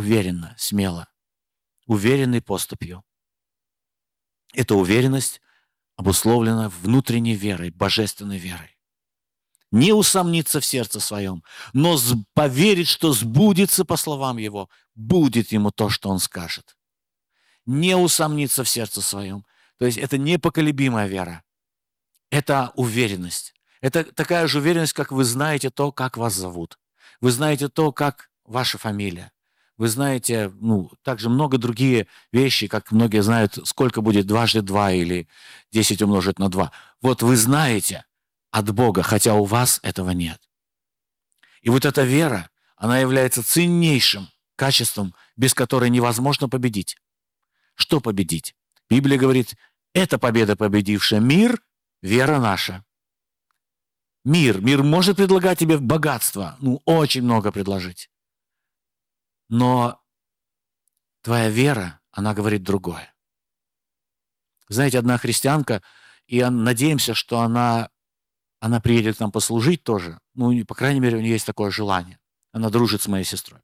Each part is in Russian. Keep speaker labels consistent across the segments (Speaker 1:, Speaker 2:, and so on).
Speaker 1: уверенно, смело, уверенной поступью. Эта уверенность обусловлена внутренней верой, божественной верой. Не усомниться в сердце своем, но поверить, что сбудется по словам Его, будет ему то, что Он скажет. Не усомниться в сердце своем. То есть это непоколебимая вера. Это уверенность. Это такая же уверенность, как вы знаете то, как вас зовут. Вы знаете то, как ваша фамилия. Вы знаете, также много другие вещи, как многие знают, сколько будет дважды 2 или 10 умножить на 2. Вот вы знаете от Бога, хотя у вас этого нет. И вот эта вера, она является ценнейшим качеством, без которой невозможно победить. Что победить? Библия говорит, это победа, победившая мир, вера наша. Мир может предлагать тебе богатство, очень много предложить. Но твоя вера, она говорит другое. Знаете, одна христианка, и надеемся, что она приедет к нам послужить тоже. По крайней мере, у нее есть такое желание. Она дружит с моей сестрой.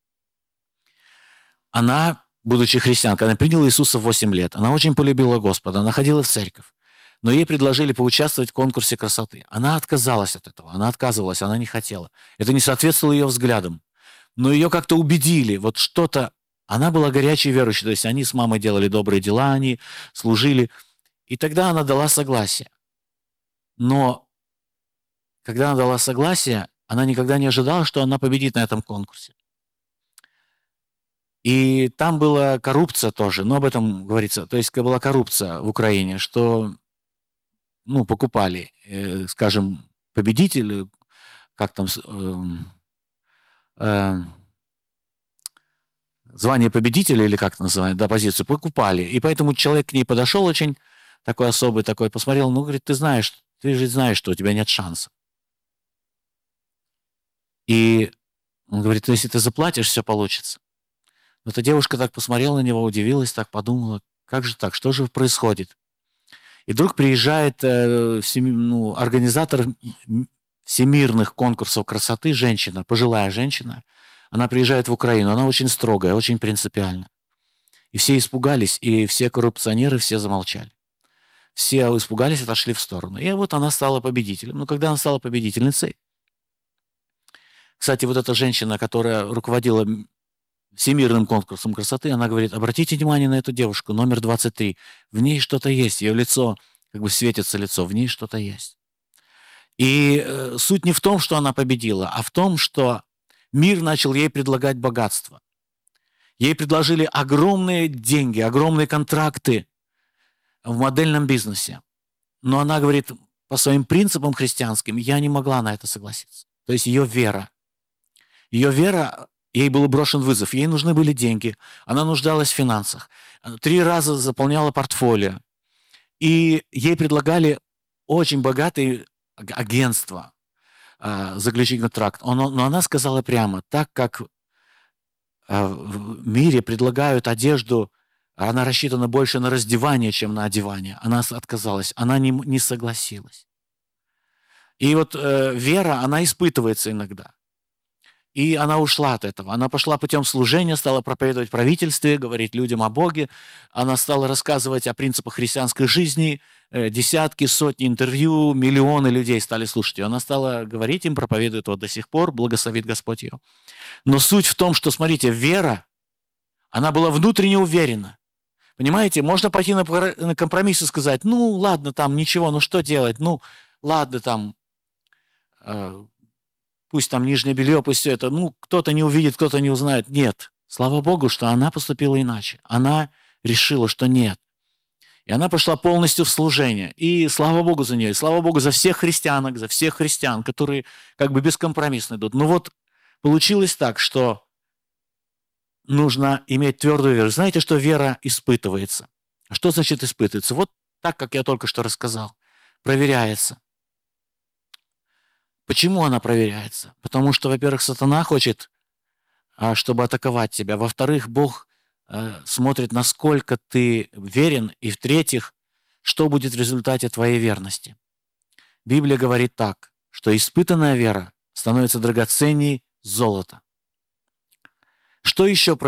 Speaker 1: Она, будучи христианкой, она приняла Иисуса в 8 лет. Она очень полюбила Господа, она ходила в церковь. Но ей предложили поучаствовать в конкурсе красоты. Она отказалась от этого, она отказывалась, она не хотела. Это не соответствовало ее взглядам. Но ее как-то убедили, вот что-то. Она была горячей верующей, то есть они с мамой делали добрые дела, они служили. И тогда она дала согласие. Но когда она дала согласие, она никогда не ожидала, что она победит на этом конкурсе. И там была коррупция тоже, но об этом говорится. То есть была коррупция в Украине, что покупали, скажем, победитель, как там, звание победителя, или как это называют, да, позицию, покупали. И поэтому человек к ней подошел очень такой особый, такой, посмотрел, говорит, ты же знаешь, что у тебя нет шанса. И он говорит, если ты заплатишь, все получится. Но эта девушка так посмотрела на него, удивилась, так подумала, как же так, что же происходит? И вдруг приезжает организатор всемирных конкурсов красоты, женщина, пожилая женщина. Она приезжает в Украину, она очень строгая, очень принципиальна. И все испугались, и все коррупционеры, все замолчали. Все испугались, отошли в сторону. И вот она стала победителем. Но когда она стала победительницей, кстати, вот эта женщина, которая руководила всемирным конкурсом красоты, она говорит, обратите внимание на эту девушку, номер 23. В ней что-то есть, ее лицо, как бы светится лицо, в ней что-то есть. И суть не в том, что она победила, а в том, что мир начал ей предлагать богатство. Ей предложили огромные деньги, огромные контракты в модельном бизнесе. Но она говорит, по своим принципам христианским, я не могла на это согласиться. То есть ее вера, ей был брошен вызов, ей нужны были деньги, она нуждалась в финансах. 3 раза заполняла портфолио. И ей предлагали очень богатые агентства заключить контракт. Но она сказала прямо, так как в мире предлагают одежду, она рассчитана больше на раздевание, чем на одевание. Она отказалась, она не согласилась. И вот вера, она испытывается иногда. И она ушла от этого. Она пошла путем служения, стала проповедовать в правительстве, говорить людям о Боге. Она стала рассказывать о принципах христианской жизни. Десятки, сотни интервью, миллионы людей стали слушать ее. Она стала говорить им, проповедует вот до сих пор, благословит Господь ее. Но суть в том, что, смотрите, вера, она была внутренне уверена. Понимаете, можно пойти на компромисс и сказать, ладно, там ничего, что делать, ладно, там, пусть там нижнее белье, пусть все это, кто-то не увидит, кто-то не узнает. Нет, слава Богу, что она поступила иначе. Она решила, что нет. И она пошла полностью в служение. И слава Богу за нее, и слава Богу за всех христианок, за всех христиан, которые как бы бескомпромиссно идут. Но вот получилось так, что нужно иметь твердую веру. Знаете, что вера испытывается? Что значит испытывается? Вот так, как я только что рассказал. Проверяется. Почему она проверяется? Потому что, во-первых, сатана хочет, чтобы атаковать тебя. Во-вторых, Бог смотрит, насколько ты верен. И в-третьих, что будет в результате твоей верности. Библия говорит так, что испытанная вера становится драгоценней золота. Что еще